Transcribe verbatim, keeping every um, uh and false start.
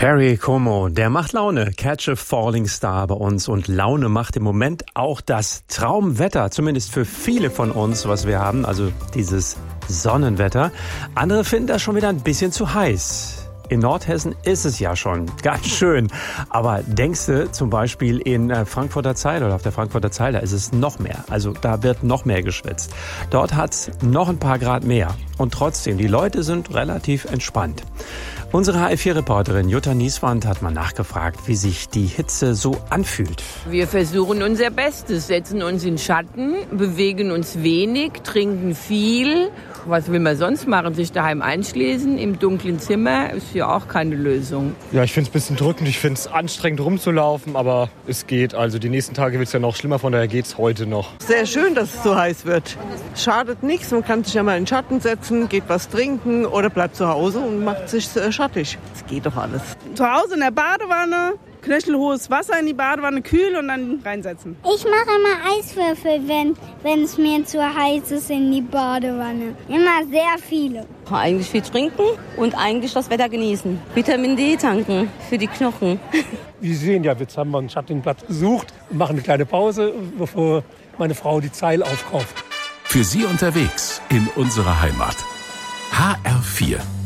Perry Como, der macht Laune. Catch a Falling Star bei uns. Und Laune macht im Moment auch das Traumwetter, zumindest für viele von uns, was wir haben, also dieses Sonnenwetter. Andere finden das schon wieder ein bisschen zu heiß. In Nordhessen ist es ja schon ganz schön. Aber denkst du zum Beispiel in Frankfurter Zeil oder auf der Frankfurter Zeil, da ist es noch mehr. Also da wird noch mehr geschwitzt. Dort hat es noch ein paar Grad mehr. Und trotzdem, die Leute sind relativ entspannt. Unsere H F vier Reporterin Jutta Nieswand hat mal nachgefragt, wie sich die Hitze so anfühlt. Wir versuchen unser Bestes, setzen uns in Schatten, bewegen uns wenig, trinken viel. Was will man sonst machen? Sich daheim einschließen im dunklen Zimmer ist ja auch keine Lösung. Ja, ich finde es ein bisschen drückend. Ich finde es anstrengend rumzulaufen, aber es geht. Also die nächsten Tage wird es ja noch schlimmer, von daher geht es heute noch. Sehr schön, dass es so heiß wird. Schadet nichts, man kann sich ja mal in den Schatten setzen, geht was trinken oder bleibt zu Hause und macht sich schattig. Es geht doch alles. Zu Hause in der Badewanne, knöchelhohes Wasser in die Badewanne, kühl und dann reinsetzen. Ich mache immer Eiswürfel, wenn, wenn es mir zu heiß ist in die Badewanne. Immer sehr viele. Eigentlich viel trinken und eigentlich das Wetter genießen. Vitamin D tanken für die Knochen. Wie Sie sehen ja, jetzt haben wir einen schattigen Platz gesucht und machen eine kleine Pause, bevor meine Frau die Zeil aufkauft. Für Sie unterwegs in unserer Heimat. H R vier.